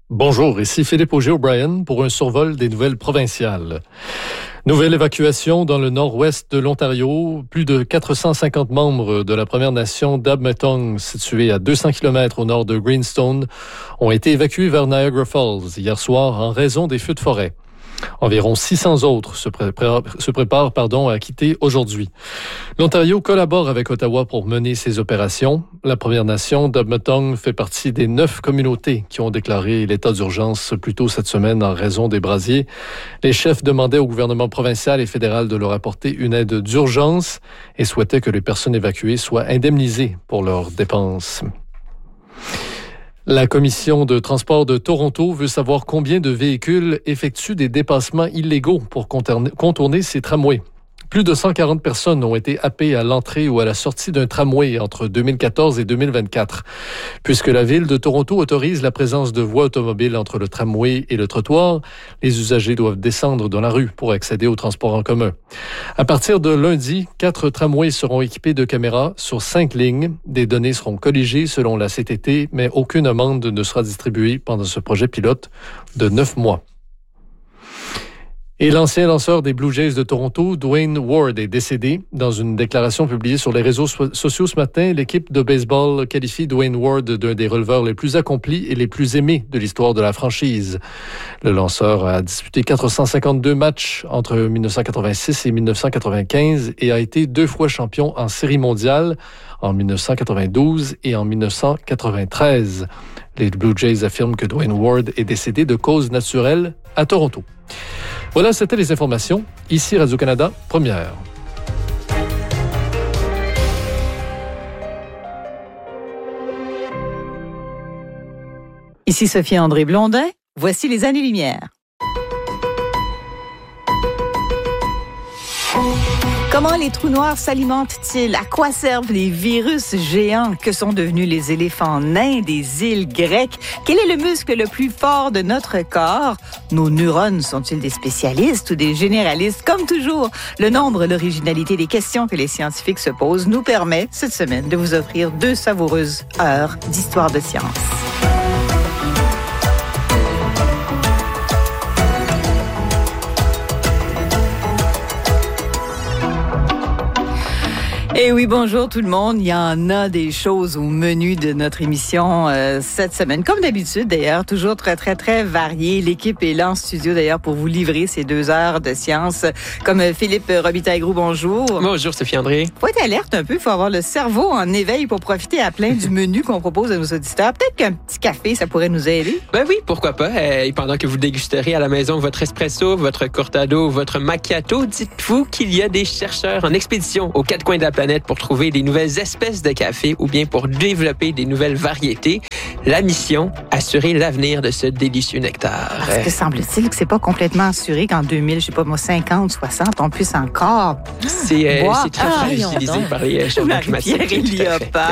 Bonjour, ici Philippe Auger-O'Brien pour un survol des nouvelles provinciales. Nouvelle évacuation dans le nord-ouest de l'Ontario. Plus de 450 membres de la Première Nation d'Abmetong, située à 200 km au nord de Greenstone, ont été évacués vers Niagara Falls hier soir en raison des feux de forêt. Environ 600 autres se préparent à quitter aujourd'hui. L'Ontario collabore avec Ottawa pour mener ces opérations. La Première Nation d'Abmetong fait partie des 9 communautés qui ont déclaré l'état d'urgence plus tôt cette semaine en raison des brasiers. Les chefs demandaient au gouvernement provincial et fédéral de leur apporter une aide d'urgence et souhaitaient que les personnes évacuées soient indemnisées pour leurs dépenses. La Commission de transport de Toronto veut savoir combien de véhicules effectuent des dépassements illégaux pour contourner ces tramways. Plus de 140 personnes ont été happées à l'entrée ou à la sortie d'un tramway entre 2014 et 2024. Puisque la Ville de Toronto autorise la présence de voies automobiles entre le tramway et le trottoir, les usagers doivent descendre dans la rue pour accéder au transport en commun. À partir de lundi, 4 tramways seront équipés de caméras sur 5 lignes. Des données seront colligées selon la CTT, mais aucune amende ne sera distribuée pendant ce projet pilote de 9 mois. Et l'ancien lanceur des Blue Jays de Toronto, Dwayne Ward, est décédé. Dans une déclaration publiée sur les réseaux sociaux ce matin, l'équipe de baseball qualifie Dwayne Ward d'un des releveurs les plus accomplis et les plus aimés de l'histoire de la franchise. Le lanceur a disputé 452 matchs entre 1986 et 1995 et a été 2 fois champion en Série mondiale en 1992 et en 1993. Les Blue Jays affirment que Dwayne Ward est décédé de causes naturelles à Toronto. Voilà, c'était les informations. Ici Radio-Canada, première. Ici Sophie-André Blondin. Voici les années-lumière. Comment les trous noirs s'alimentent-ils? À quoi servent les virus géants? Que sont devenus les éléphants nains des îles grecques? Quel est le muscle le plus fort de notre corps? Nos neurones sont-ils des spécialistes ou des généralistes? Comme toujours, le nombre et l'originalité des questions que les scientifiques se posent nous permet, cette semaine, de vous offrir 2 savoureuses heures d'histoire de science. Eh oui, bonjour tout le monde. Il y en a des choses au menu de notre émission cette semaine. Comme d'habitude, d'ailleurs, toujours très, très, très varié. L'équipe est là en studio, d'ailleurs, pour vous livrer ces 2 heures de science. Comme Philippe Robitaille-Groux, bonjour. Bonjour, Sophie-André. Faut être alerte un peu. Il faut avoir le cerveau en éveil pour profiter à plein du menu qu'on propose à nos auditeurs. Peut-être qu'un petit café, ça pourrait nous aider. Ben oui, pourquoi pas. Et pendant que vous dégusterez à la maison votre espresso, votre cortado, votre macchiato, dites-vous qu'il y a des chercheurs en expédition aux 4 coins de la planète pour trouver des nouvelles espèces de café ou bien pour développer des nouvelles variétés. La mission, assurer l'avenir de ce délicieux nectar. Parce que semble-t-il que c'est pas complètement assuré qu'en 50, 60, on puisse encore c'est très fragilisé par les changements climatiques.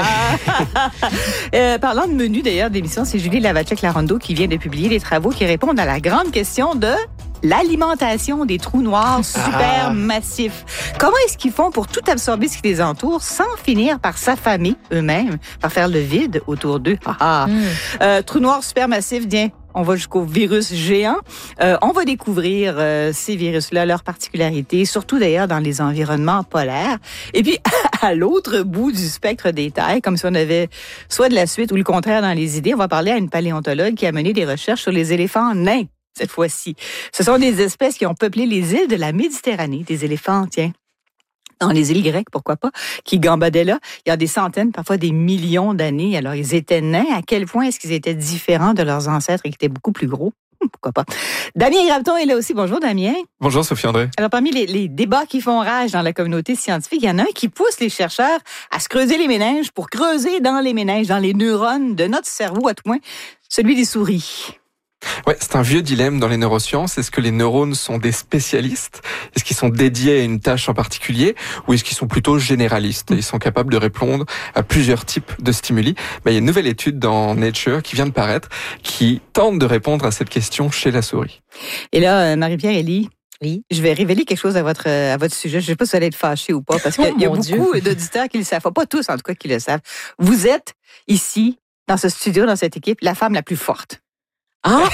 Parlant de menu, d'ailleurs, d'émission, c'est Julie Lavacek-Larondo qui vient de publier des travaux qui répondent à la grande question de l'alimentation des trous noirs supermassifs. Comment est-ce qu'ils font pour tout absorber ce qui les entoure sans finir par s'affamer eux-mêmes, par faire le vide autour d'eux? Trous noirs supermassifs, bien, on va jusqu'aux virus géants. On va découvrir ces virus-là, leurs particularités, surtout d'ailleurs dans les environnements polaires. Et puis, à l'autre bout du spectre des tailles, comme si on avait soit de la suite ou le contraire dans les idées, on va parler à une paléontologue qui a mené des recherches sur les éléphants nains. Cette fois-ci. Ce sont des espèces qui ont peuplé les îles de la Méditerranée, des éléphants, tiens, dans les îles grecques, pourquoi pas, qui gambadaient là. Il y a des centaines, parfois des millions d'années. Alors, ils étaient nains. À quel point est-ce qu'ils étaient différents de leurs ancêtres et qui étaient beaucoup plus gros? Pourquoi pas. Damien Graveton est là aussi. Bonjour, Damien. Bonjour, Sophie-André. Alors, parmi les débats qui font rage dans la communauté scientifique, il y en a un qui pousse les chercheurs à se creuser les méninges pour creuser dans les méninges, dans les neurones de notre cerveau, à tout moins, celui des souris. Ouais, c'est un vieux dilemme dans les neurosciences. Est-ce que les neurones sont des spécialistes? Est-ce qu'ils sont dédiés à une tâche en particulier? Ou est-ce qu'ils sont plutôt généralistes? Ils sont capables de répondre à plusieurs types de stimuli. Il y a une nouvelle étude dans Nature qui vient de paraître qui tente de répondre à cette question chez la souris. Et là, Marie-Pierre Elie, oui, je vais révéler quelque chose à votre sujet. Je ne sais pas si vous allez être fâchés ou pas, parce qu'il y a beaucoup d'auditeurs qui le savent. Pas tous, en tout cas, qui le savent. Vous êtes ici, dans ce studio, dans cette équipe, la femme la plus forte. Ah,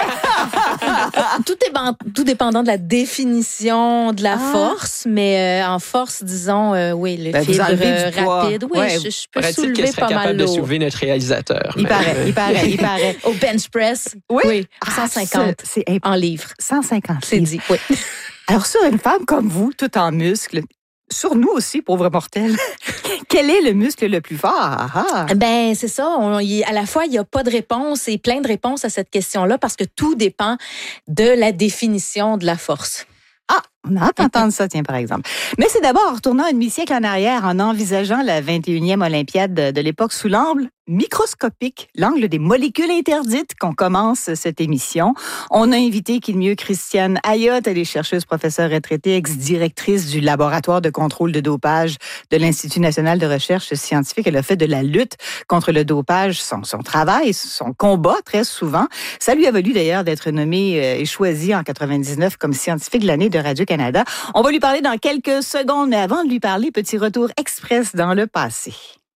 tout dépendant de la définition de la force, mais en force, disons, oui, le fibre rapide. Oui, ouais. je peux soulever pas mal capable lourd. de soulever notre réalisateur. Il paraît. Au bench press, oui 150 en livres. 150 c'est dit, oui. Alors, sur une femme comme vous, tout en muscles, sur nous aussi, pauvres mortels, quel est le muscle le plus fort? Ben, c'est ça. À la fois, il n'y a pas de réponse et plein de réponses à cette question-là parce que tout dépend de la définition de la force. Ah, on a hâte d'entendre ça, tiens, par exemple. Mais c'est d'abord en retournant un demi-siècle en arrière, en envisageant la 21e Olympiade de l'époque sous l'angle microscopique, l'angle des molécules interdites, qu'on commence cette émission. On a invité qui de mieux Christiane Ayotte, elle est chercheuse, professeure retraitée, ex-directrice du laboratoire de contrôle de dopage de l'Institut national de recherche scientifique. Elle a fait de la lutte contre le dopage son travail, son combat très souvent. Ça lui a valu d'ailleurs d'être nommée et choisie en 99 comme scientifique de l'année de Radio-Canada. On va lui parler dans quelques secondes, mais avant de lui parler, petit retour express dans le passé.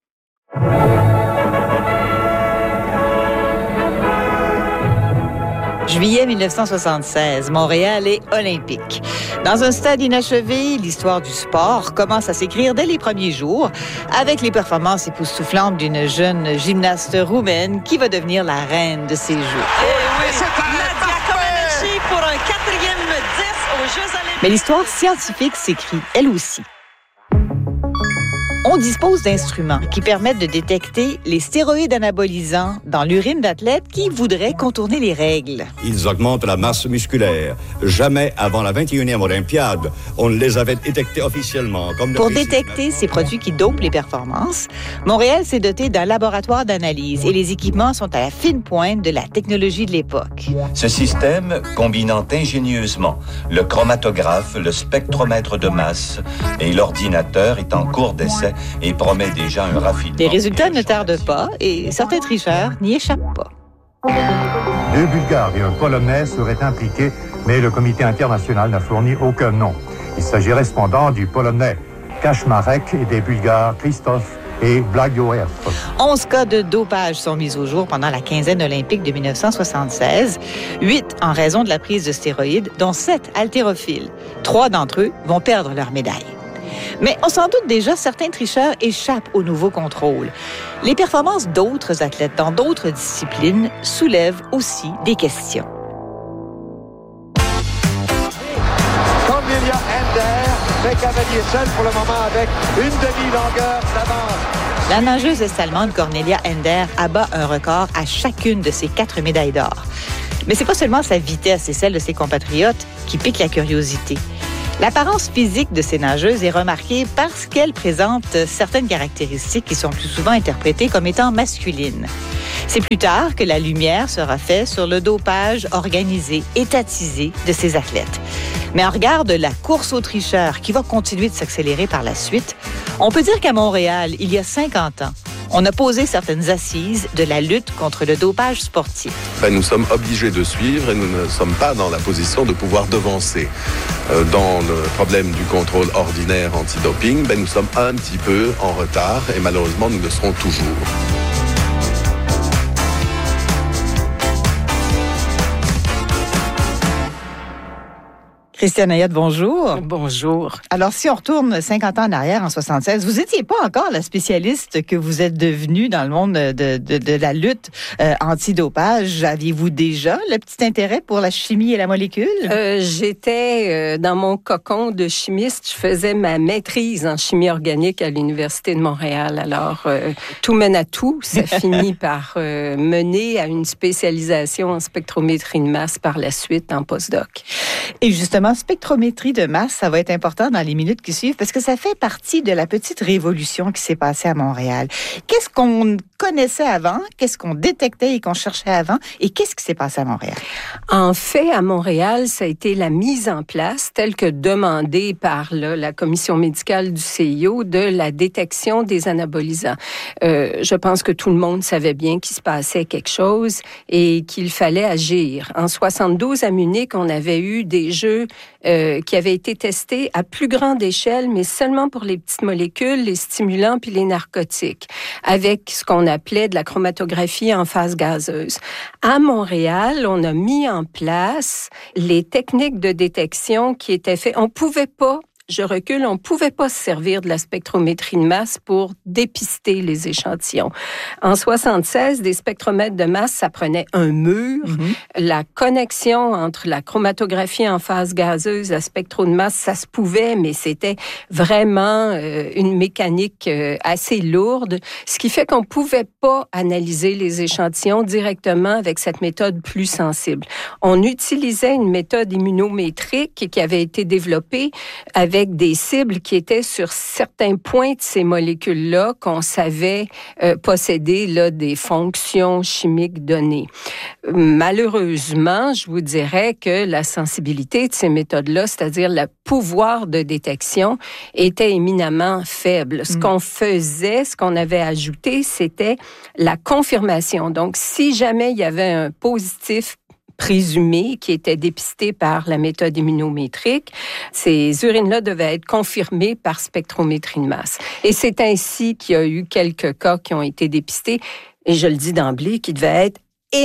Juillet 1976, Montréal est olympique. Dans un stade inachevé, l'histoire du sport commence à s'écrire dès les premiers jours avec les performances époustouflantes d'une jeune gymnaste roumaine qui va devenir la reine de ces Jeux. Et oui, c'est Nadia Comaneci pour un 4e 10 aux Jeux olympiques. Mais l'histoire scientifique s'écrit, elle aussi. On dispose d'instruments qui permettent de détecter les stéroïdes anabolisants dans l'urine d'athlètes qui voudraient contourner les règles. Ils augmentent la masse musculaire. Jamais avant la 21e Olympiade, on ne les avait détectés officiellement. Pour détecter ces produits qui dopent les performances, Montréal s'est doté d'un laboratoire d'analyse et les équipements sont à la fine pointe de la technologie de l'époque. Ce système, combinant ingénieusement le chromatographe, le spectromètre de masse et l'ordinateur, est en cours d'essai et promet déjà un raffinement. Les résultats ne tardent pas et certains tricheurs n'y échappent pas. 2 Bulgares et un Polonais seraient impliqués, mais le comité international n'a fourni aucun nom. Il s'agirait cependant du Polonais Kaczmarek et des Bulgares Krzysztof et Blagojevski. 11 cas de dopage sont mis au jour pendant la quinzaine olympique de 1976. 8 en raison de la prise de stéroïdes, dont 7 haltérophiles. 3 d'entre eux vont perdre leur médaille. Mais on s'en doute déjà, certains tricheurs échappent au nouveau contrôle. Les performances d'autres athlètes dans d'autres disciplines soulèvent aussi des questions. Cornelia Ender fait cavalier seul pour le moment avec une demi-longueur d'avance. La nageuse est-allemande Cornelia Ender abat un record à chacune de ses 4 médailles d'or. Mais c'est pas seulement sa vitesse et celle de ses compatriotes qui piquent la curiosité. L'apparence physique de ces nageuses est remarquée parce qu'elles présentent certaines caractéristiques qui sont plus souvent interprétées comme étant masculines. C'est plus tard que la lumière sera faite sur le dopage organisé, étatisé de ces athlètes. Mais en regard de la course aux tricheurs qui va continuer de s'accélérer par la suite, on peut dire qu'à Montréal, il y a 50 ans, on a posé certaines assises de la lutte contre le dopage sportif. Nous sommes obligés de suivre et nous ne sommes pas dans la position de pouvoir devancer. Dans le problème du contrôle ordinaire anti-doping, nous sommes un petit peu en retard et malheureusement, nous le serons toujours. Christiane Ayotte, bonjour. Bonjour. Alors, si on retourne 50 ans en arrière, en 76, vous n'étiez pas encore la spécialiste que vous êtes devenue dans le monde de la lutte anti-dopage. Aviez-vous déjà le petit intérêt pour la chimie et la molécule? J'étais dans mon cocon de chimiste. Je faisais ma maîtrise en chimie organique à l'Université de Montréal. Alors, tout mène à tout. Ça finit par mener à une spécialisation en spectrométrie de masse par la suite en postdoc. Et justement, spectrométrie de masse, ça va être important dans les minutes qui suivent parce que ça fait partie de la petite révolution qui s'est passée à Montréal. Qu'est-ce qu'on connaissait avant? Qu'est-ce qu'on détectait et qu'on cherchait avant? Et qu'est-ce qui s'est passé à Montréal? En fait, à Montréal, ça a été la mise en place, telle que demandée par la commission médicale du CIO, de la détection des anabolisants. Je pense que tout le monde savait bien qu'il se passait quelque chose et qu'il fallait agir. En 72, à Munich, on avait eu des jeux qui avaient été testés à plus grande échelle, mais seulement pour les petites molécules, les stimulants puis les narcotiques, avec ce qu'on appelait de la chromatographie en phase gazeuse. À Montréal, on a mis en place les techniques de détection qui étaient faites. On pouvait pas se servir de la spectrométrie de masse pour dépister les échantillons. En 76, des spectromètres de masse, ça prenait un mur. La connexion entre la chromatographie en phase gazeuse, la spectro de masse, ça se pouvait, mais c'était vraiment une mécanique assez lourde, ce qui fait qu'on pouvait pas analyser les échantillons directement avec cette méthode plus sensible. On utilisait une méthode immunométrique qui avait été développée avec des cibles qui étaient sur certains points de ces molécules-là qu'on savait posséder là, des fonctions chimiques données. Malheureusement, je vous dirais que la sensibilité de ces méthodes-là, c'est-à-dire le pouvoir de détection, était éminemment faible. Ce qu'on faisait, ce qu'on avait ajouté, c'était la confirmation. Donc, si jamais il y avait un positif présumés qui étaient dépistés par la méthode immunométrique, ces urines-là devaient être confirmées par spectrométrie de masse. Et c'est ainsi qu'il y a eu quelques cas qui ont été dépistés, et je le dis d'emblée, qui devaient être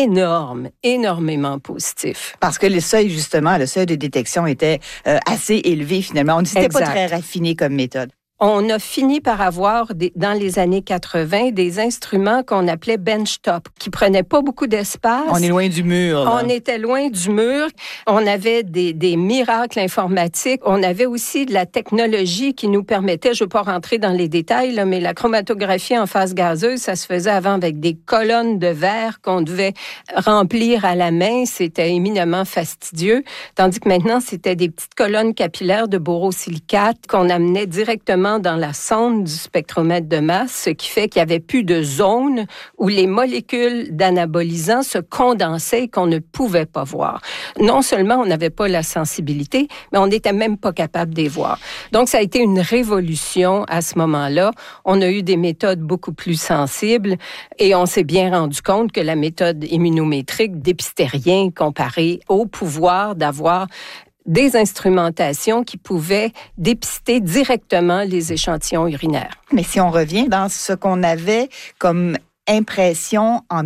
énormément positifs. Parce que le seuil de détection était assez élevé finalement. C'était pas très raffiné comme méthode. On a fini par avoir, dans les années 80, des instruments qu'on appelait benchtop, qui prenaient pas beaucoup d'espace. On est loin du mur. Là. On était loin du mur. On avait des miracles informatiques. On avait aussi de la technologie qui nous permettait, je ne veux pas rentrer dans les détails, là, mais la chromatographie en phase gazeuse, ça se faisait avant avec des colonnes de verre qu'on devait remplir à la main. C'était éminemment fastidieux. Tandis que maintenant, c'était des petites colonnes capillaires de borosilicate qu'on amenait directement dans la sonde du spectromètre de masse, ce qui fait qu'il n'y avait plus de zone où les molécules d'anabolisants se condensaient et qu'on ne pouvait pas voir. Non seulement on n'avait pas la sensibilité, mais on n'était même pas capable de les voir. Donc, ça a été une révolution à ce moment-là. On a eu des méthodes beaucoup plus sensibles et on s'est bien rendu compte que la méthode immunométrique dépistait rien comparé au pouvoir d'avoir des instrumentations qui pouvaient dépister directement les échantillons urinaires. Mais si on revient dans ce qu'on avait comme impression en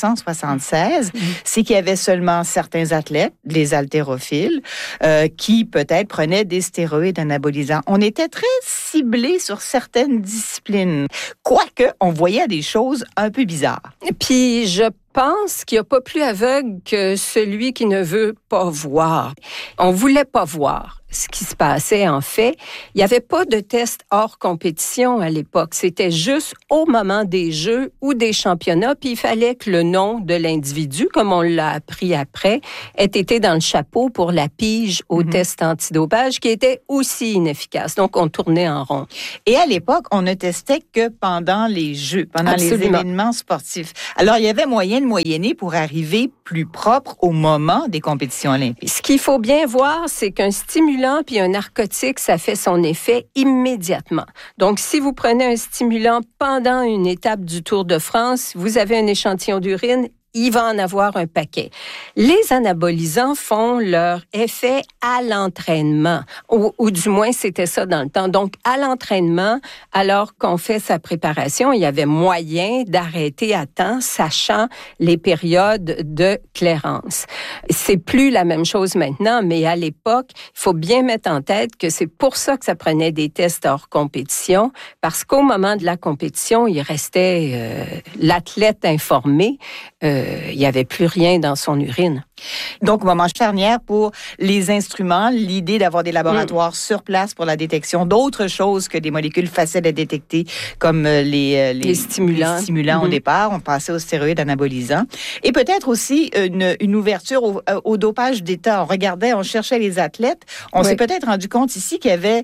1976, c'est qu'il y avait seulement certains athlètes, les haltérophiles, qui peut-être prenaient des stéroïdes anabolisants. On était très ciblés sur certaines disciplines, quoique on voyait des choses un peu bizarres. Puis je pense qu'il n'y a pas plus aveugle que celui qui ne veut pas voir. On voulait pas voir ce qui se passait en fait. Il n'y avait pas de test hors compétition à l'époque. C'était juste au moment des Jeux ou des championnats, puis il fallait que le nom de l'individu, comme on l'a appris après, ait été dans le chapeau pour la pige au test antidopage, qui était aussi inefficace. Donc, on tournait en rond. Et à l'époque, on ne testait que pendant les Jeux, pendant les événements sportifs. Alors, il y avait moyen de moyenner pour arriver plus propre au moment des compétitions olympiques. Ce qu'il faut bien voir, c'est qu'un stimulant puis un narcotique, ça fait son effet immédiatement. Donc, si vous prenez un stimulant pendant une étape du Tour de France, vous avez un échantillon d'urine, il va en avoir un paquet. Les anabolisants font leur effet à l'entraînement, ou du moins c'était ça dans le temps. Donc, à l'entraînement, alors qu'on fait sa préparation, il y avait moyen d'arrêter à temps, sachant les périodes de clairance. C'est plus la même chose maintenant, mais à l'époque, il faut bien mettre en tête que c'est pour ça que ça prenait des tests hors compétition, parce qu'au moment de la compétition, il restait l'athlète informé, il n'y avait plus rien dans son urine. Donc, moment charnière pour les instruments, l'idée d'avoir des laboratoires sur place pour la détection d'autres choses que des molécules faciles à détecter, comme les stimulants au départ. On passait aux stéroïdes anabolisants. Et peut-être aussi une ouverture au dopage d'État. On cherchait les athlètes. On s'est peut-être rendu compte ici qu'il y avait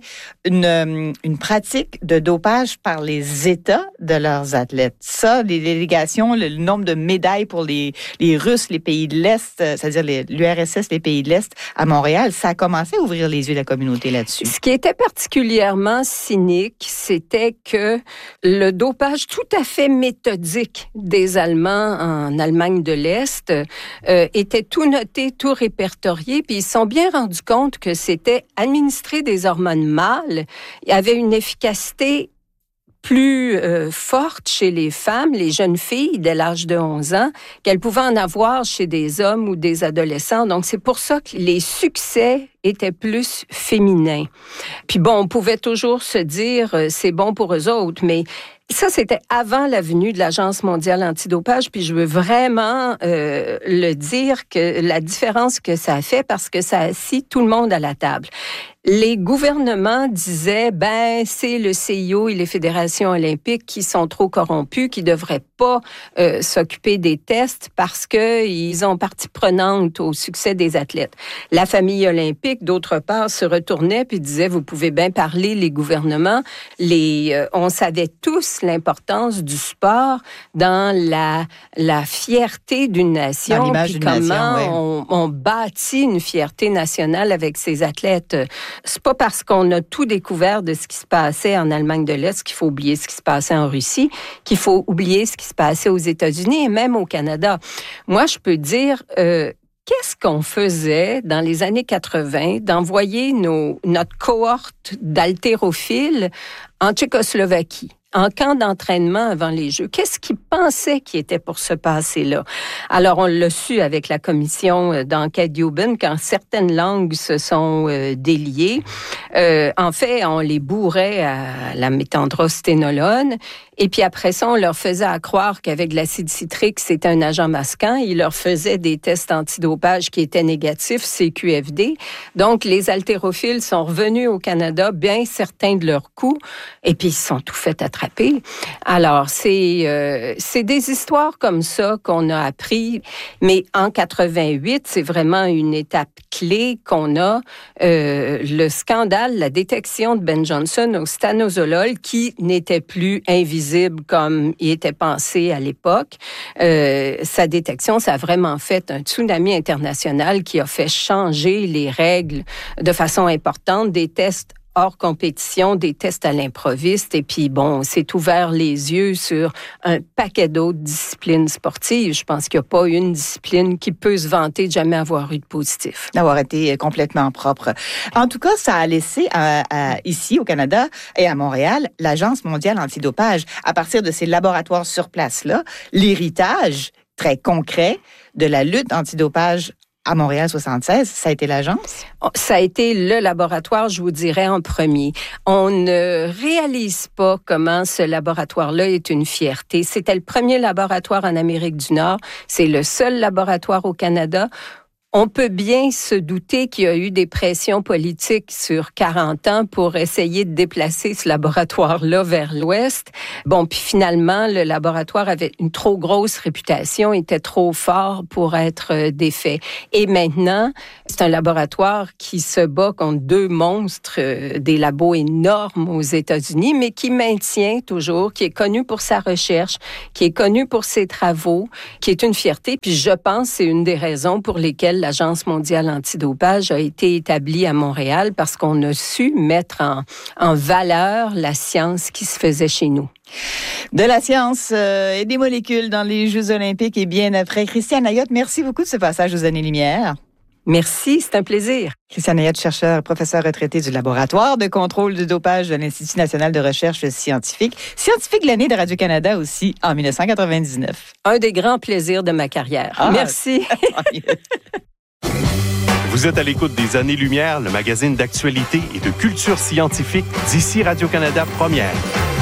une pratique de dopage par les États de leurs athlètes. Ça, les délégations, le nombre de médailles pour les Russes, les pays de l'Est, c'est-à-dire l'URSS, les pays de l'Est, à Montréal, ça a commencé à ouvrir les yeux de la communauté là-dessus. Ce qui était particulièrement cynique, c'était que le dopage tout à fait méthodique des Allemands en Allemagne de l'Est était tout noté, tout répertorié, puis ils se sont bien rendus compte que c'était administrer des hormones mâles, il y avait une efficacité plus forte chez les femmes, les jeunes filles dès l'âge de 11 ans, qu'elles pouvaient en avoir chez des hommes ou des adolescents. Donc, c'est pour ça que les succès étaient plus féminins. Puis bon, on pouvait toujours se dire c'est bon pour eux autres, mais ça, c'était avant la venue de l'Agence mondiale antidopage, puis je veux vraiment le dire, que la différence que ça a fait, parce que ça a assis tout le monde à la table. Les gouvernements disaient, c'est le CIO et les fédérations olympiques qui sont trop corrompus, qui devraient pas s'occuper des tests parce que ils ont partie prenante au succès des athlètes. La famille olympique, d'autre part, se retournait puis disait, vous pouvez bien parler, les gouvernements. On savait tous l'importance du sport dans la fierté d'une nation, dans l'image d'une nation, on bâtit une fierté nationale avec ces athlètes. C'est pas parce qu'on a tout découvert de ce qui se passait en Allemagne de l'Est qu'il faut oublier ce qui se passait en Russie, qu'il faut oublier ce qui se passait aux États-Unis et même au Canada. Moi, je peux dire, qu'est-ce qu'on faisait dans les années 80 d'envoyer notre cohorte d'haltérophiles en Tchécoslovaquie, en camp d'entraînement avant les Jeux? Qu'est-ce qu'ils pensaient qui était pour se passer là? Alors, on l'a su avec la commission d'enquête Dubin quand certaines langues se sont déliées. En fait, on les bourrait à la méthandrosténolone. Et puis après ça, on leur faisait croire qu'avec de l'acide citrique, c'était un agent masquant. Ils leur faisaient des tests antidopage qui étaient négatifs, CQFD. Donc, les haltérophiles sont revenus au Canada, bien certains de leurs coups, et puis ils se sont tout fait attraper. Alors, c'est des histoires comme ça qu'on a appris. Mais en 88, c'est vraiment une étape clé qu'on a. Le scandale, la détection de Ben Johnson au stanozolol, qui n'était plus invisible comme il était pensé à l'époque. Sa détection, ça a vraiment fait un tsunami international qui a fait changer les règles de façon importante, des tests hors compétition, des tests à l'improviste. Et puis, bon, c'est ouvert les yeux sur un paquet d'autres disciplines sportives. Je pense qu'il n'y a pas une discipline qui peut se vanter de jamais avoir eu de positif. D'avoir été complètement propre. En tout cas, ça a laissé ici, au Canada et à Montréal, l'Agence mondiale antidopage, à partir de ces laboratoires sur place-là, l'héritage très concret de la lutte antidopage à Montréal 76, ça a été l'agence? Ça a été le laboratoire, je vous dirais, en premier. On ne réalise pas comment ce laboratoire-là est une fierté. C'était le premier laboratoire en Amérique du Nord. C'est le seul laboratoire au Canada. On peut bien se douter qu'il y a eu des pressions politiques sur 40 ans pour essayer de déplacer ce laboratoire-là vers l'Ouest. Bon, puis finalement, le laboratoire avait une trop grosse réputation, était trop fort pour être défait. Et maintenant, c'est un laboratoire qui se bat contre deux monstres, des labos énormes aux États-Unis, mais qui maintient toujours, qui est connu pour sa recherche, qui est connu pour ses travaux, qui est une fierté. Puis je pense que c'est une des raisons pour lesquelles l'Agence mondiale antidopage a été établie à Montréal, parce qu'on a su mettre en valeur la science qui se faisait chez nous. De la science et des molécules dans les Jeux olympiques et bien après. Christiane Ayotte, merci beaucoup de ce passage aux années-lumière. Merci, c'est un plaisir. Christiane Ayotte, chercheur, professeur retraité du laboratoire de contrôle du dopage de l'Institut national de recherche scientifique. Scientifique de l'année de Radio-Canada aussi, en 1999. Un des grands plaisirs de ma carrière. Merci. Vous êtes à l'écoute des Années-Lumière, le magazine d'actualité et de culture scientifique d'ici Radio-Canada Première.